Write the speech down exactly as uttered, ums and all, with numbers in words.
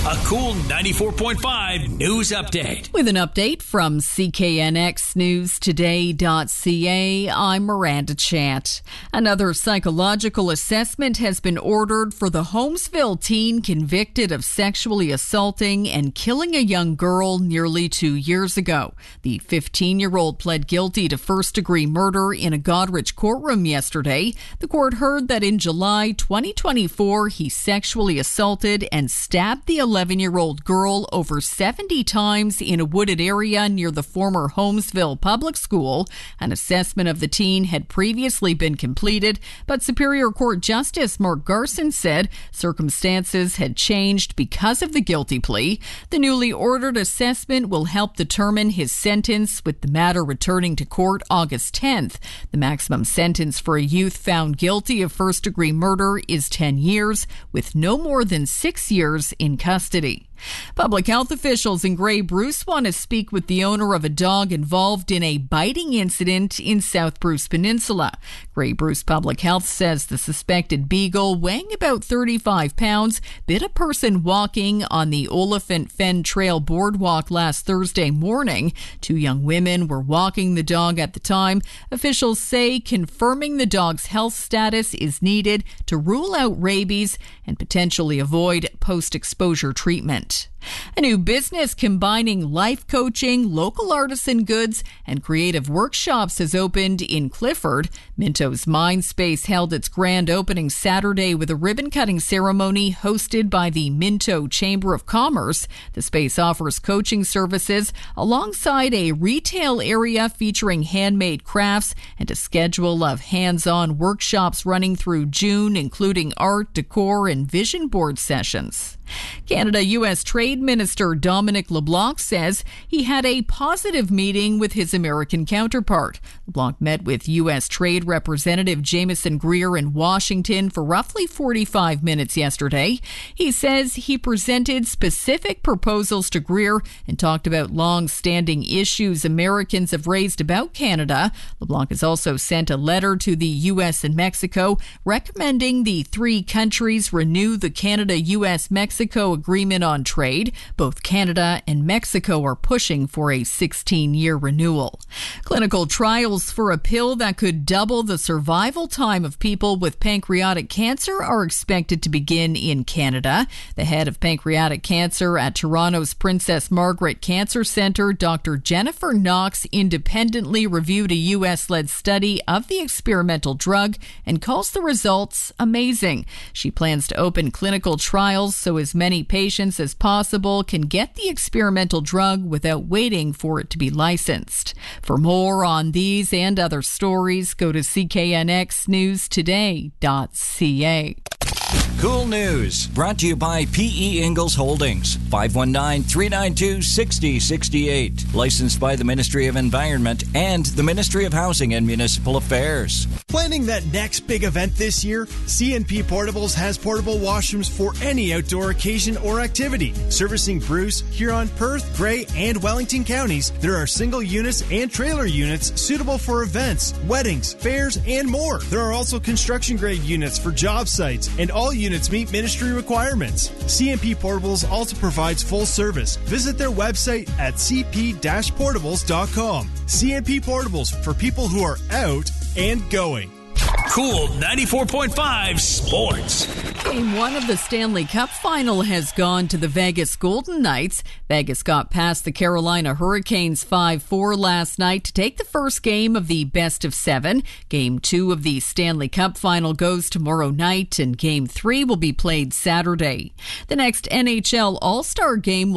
A Cool ninety-four point five news update. With an update from C K N X News Today dot C A, I'm Miranda Chant. Another psychological assessment has been ordered for the Holmesville teen convicted of sexually assaulting and killing a young girl nearly two years ago. The fifteen-year-old pled guilty to first-degree murder in a Goderich courtroom yesterday. The court heard that in July twenty twenty-four, he sexually assaulted and stabbed the eleven-year-old girl over seventy times in a wooded area near the former Holmesville Public School. An assessment of the teen had previously been completed, but Superior Court Justice Mark Garson said circumstances had changed because of the guilty plea. The newly ordered assessment will help determine his sentence, with the matter returning to court August tenth. The maximum sentence for a youth found guilty of first-degree murder is ten years, with no more than six years in custody. Public health officials in Grey Bruce want to speak with the owner of a dog involved in a biting incident in South Bruce Peninsula. Grey Bruce Public Health says the suspected beagle, weighing about thirty-five pounds, bit a person walking on the Oliphant Fen Trail boardwalk last Thursday morning. Two young women were walking the dog at the time. Officials say confirming the dog's health status is needed to rule out rabies and potentially avoid post-exposure treatment. A new business combining life coaching, local artisan goods, and creative workshops has opened in Clifford. Minto's Mindspace held its grand opening Saturday with a ribbon-cutting ceremony hosted by the Minto Chamber of Commerce. The space offers coaching services alongside a retail area featuring handmade crafts and a schedule of hands-on workshops running through June, including art, decor, and vision board sessions. Canada-U S Trade Minister Dominic LeBlanc says he had a positive meeting with his American counterpart. LeBlanc met with U S Trade Representative Jameson Greer in Washington for roughly forty-five minutes yesterday. He says he presented specific proposals to Greer and talked about long-standing issues Americans have raised about Canada. LeBlanc has also sent a letter to the U S and Mexico recommending the three countries renew the Canada-U S Mexico agreement on trade. Both Canada and Mexico are pushing for a sixteen-year renewal. Clinical trials for a pill that could double the survival time of people with pancreatic cancer are expected to begin in Canada. The head of pancreatic cancer at Toronto's Princess Margaret Cancer Centre, Doctor Jennifer Knox, independently reviewed a U S-led study of the experimental drug and calls the results amazing. She plans to open clinical trials so as many patients as possible can get the experimental drug without waiting for it to be licensed. For more on these and other stories, go to C K N X News Today dot C A. Cool News, brought to you by P E. Ingalls Holdings, five one nine, three nine two, six zero six eight. Licensed by the Ministry of Environment and the Ministry of Housing and Municipal Affairs. Planning that next big event this year? C and P Portables has portable washrooms for any outdoor occasion or activity. Servicing Bruce, Huron, Perth, Grey, and Wellington counties, there are single units and trailer units suitable for events, weddings, fairs, and more. There are also construction-grade units for job sites, and all units meet ministry requirements. C and P Portables also provides full service. Visit their website at c p dash portables dot com. C and P Portables, for people who are out and going. Cool ninety-four point five Sports. Game one of the Stanley Cup final has gone to the Vegas Golden Knights. Vegas got past the Carolina Hurricanes five four last night to take the first game of the best of seven. Game two of the Stanley Cup final goes tomorrow night, and game three will be played Saturday. The next N H L All-Star game will